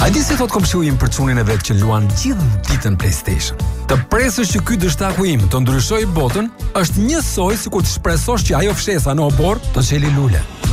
A di si thot komshiu im për çunin e vet që luan gjithë ditën PlayStation. Të presësh që ky dështaku im të ndryshoj botën është njësoj sikur të shpresosh që ajo fshesa në obor të çeli lule.